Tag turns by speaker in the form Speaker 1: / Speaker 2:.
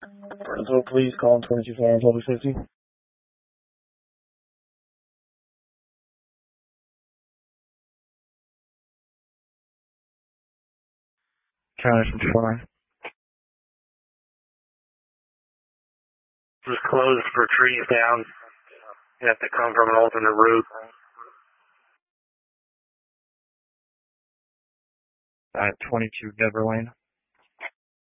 Speaker 1: Burnsville Police calling 22-4 on public safety. County 24.
Speaker 2: Just closed for trees down. You have to come from an alternate route.
Speaker 1: At 22 Dever Lane.